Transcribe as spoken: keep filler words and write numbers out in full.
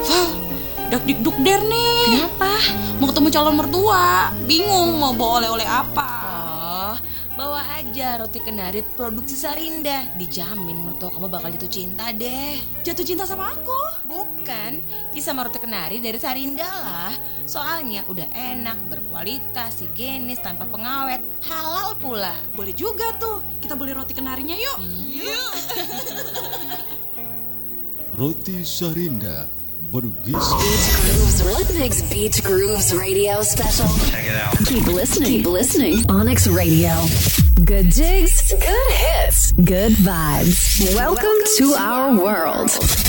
Val, dak dik duk der nih. Kenapa? Mau ketemu calon mertua, bingung mau bawa oleh-oleh apa. Oh, bawa aja roti kenari produksi Sarinda. Dijamin mertua kamu bakal jatuh cinta deh. Jatuh cinta sama aku? Bukan, ya sama roti kenari dari Sarinda lah. Soalnya udah enak, berkualitas, higienis, tanpa pengawet, halal pula. Boleh juga tuh, kita beli roti kenarinya yuk. Yuk. Roti Sarinda bergizi. Beach Grooves Rhythmix Beach Grooves Radio Special. Check it out. Keep listening. Keep listening. Onyx Radio. Good jigs, good hits, good vibes. Welcome to our world.